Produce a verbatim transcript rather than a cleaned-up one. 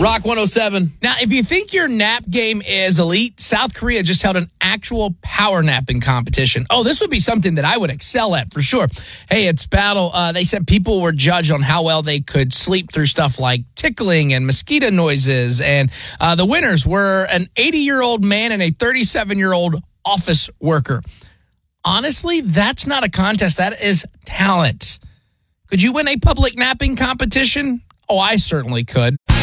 Rock one oh seven. Now, if you think your nap game is elite, South Korea just held an actual power napping competition. Oh, this would be something that I would excel at for sure. Hey, it's battle. Uh, they said people were judged on how well they could sleep through stuff like tickling and mosquito noises. And uh, the winners were an eighty-year-old man and a thirty-seven-year-old office worker. Honestly, that's not a contest. That is talent. Could you win a public napping competition? Oh, I certainly could.